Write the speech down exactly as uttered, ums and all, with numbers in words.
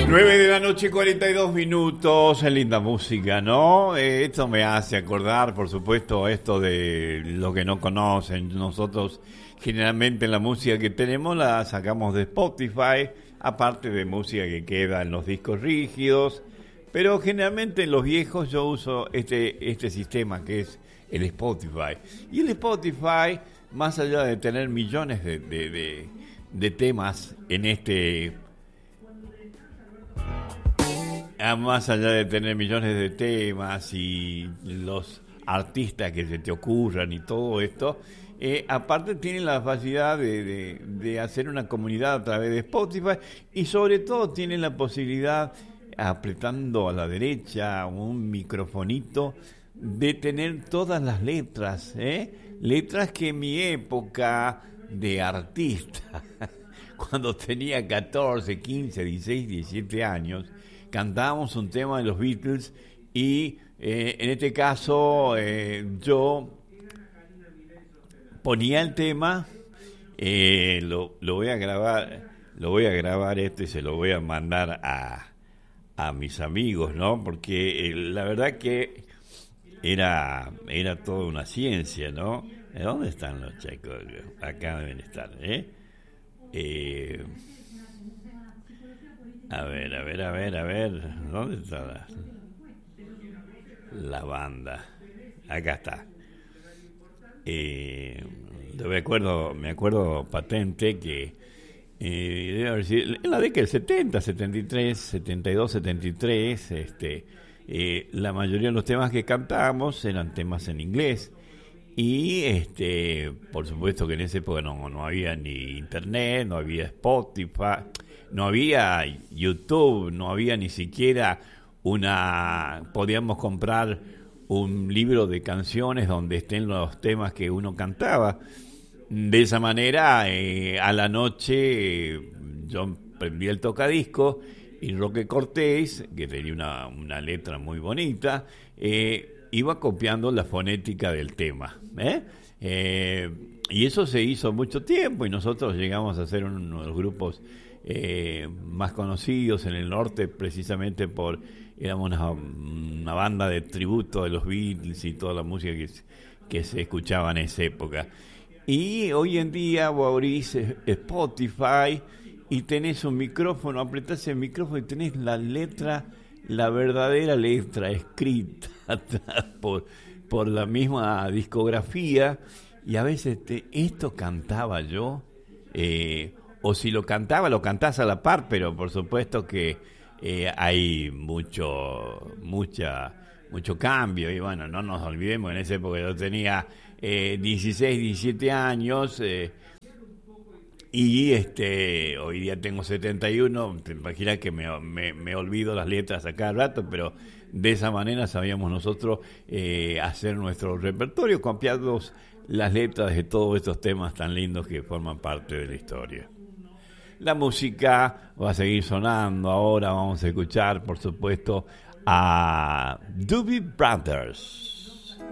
nueve de la noche, cuarenta y dos minutos, es linda música, ¿no? Eh, esto me hace acordar, por supuesto, esto de lo que no conocen. Nosotros generalmente la música que tenemos la sacamos de Spotify, aparte de música que queda en los discos rígidos, pero generalmente en los viejos yo uso este, este sistema que es el Spotify. Y el Spotify, más allá de tener millones de, de, de, de temas en este... Más allá de tener millones de temas y los artistas que se te ocurran y todo esto, eh, aparte tienen la facilidad de, de, de hacer una comunidad a través de Spotify y sobre todo tienen la posibilidad, apretando a la derecha un microfonito, de tener todas las letras, ¿eh? Letras que en mi época de artista, cuando tenía catorce, quince, dieciséis, diecisiete años, cantábamos un tema de los Beatles y eh, en este caso eh, yo ponía el tema, eh, lo, lo voy a grabar, lo voy a grabar esto y se lo voy a mandar a, a mis amigos, ¿no? Porque eh, la verdad que era, era toda una ciencia, ¿no? ¿Dónde están los chicos? Acá deben estar, ¿eh? Eh... A ver, a ver, a ver, a ver, ¿dónde está la, la banda? Acá está. Eh, yo me acuerdo, me acuerdo patente que eh, debe haber sido en la década del setenta, setenta y tres, setenta y dos, setenta y tres, este, eh, la mayoría de los temas que cantábamos eran temas en inglés. Y este, por supuesto que en esa época no, no había ni internet, no había Spotify, no había YouTube, no había ni siquiera una... Podíamos comprar un libro de canciones donde estén los temas que uno cantaba. De esa manera, eh, a la noche, eh, yo prendí el tocadiscos y Roque Cortés, que tenía una, una letra muy bonita, eh, iba copiando la fonética del tema, ¿eh? Eh, y eso se hizo mucho tiempo y nosotros llegamos a ser uno de los grupos eh, más conocidos en el norte, precisamente por éramos una, una banda de tributo de los Beatles y toda la música que, que se escuchaba en esa época. Y hoy en día vos abrís Spotify y tenés un micrófono, apretás el micrófono y tenés la letra, la verdadera letra escrita por, por la misma discografía. Y a veces te, esto cantaba yo, eh, o si lo cantaba, lo cantás a la par, pero por supuesto que eh, hay mucho, mucha, mucho cambio. Y bueno, no nos olvidemos, en esa época yo tenía eh, dieciséis, diecisiete años, eh, y este hoy día tengo setenta y uno, te imaginas que me, me, me olvido las letras a cada rato, pero de esa manera sabíamos nosotros eh, hacer nuestro repertorio, copiando las letras de todos estos temas tan lindos que forman parte de la historia. La música va a seguir sonando. Ahora vamos a escuchar, por supuesto, a Doobie Brothers.